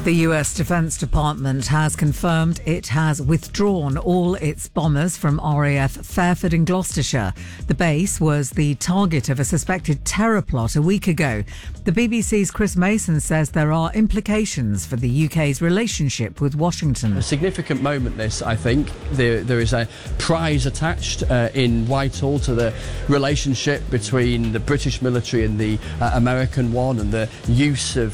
The US Defense Department has confirmed it has withdrawn all its bombers from RAF Fairford in Gloucestershire. The base was the target of a suspected terror plot a week ago. The BBC's Chris Mason says there are implications for the UK's relationship with Washington. A significant moment, this, I think. There is a prize attached in Whitehall to the relationship between the British military and the American one, and the use of